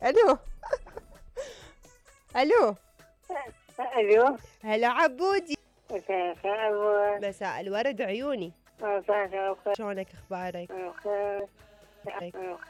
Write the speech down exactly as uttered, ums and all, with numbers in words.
الو الو الو. هلا عبودي. مساء الخير. مساء الورد عيوني. مساء الخير. شلونك اخبارك؟ الخير.